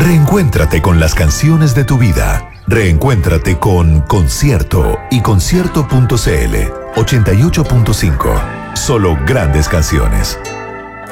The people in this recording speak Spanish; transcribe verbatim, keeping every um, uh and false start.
Reencuéntrate con las canciones de tu vida. Reencuéntrate con Concierto y concierto punto c l. ochenta y ocho punto cinco. Solo grandes canciones.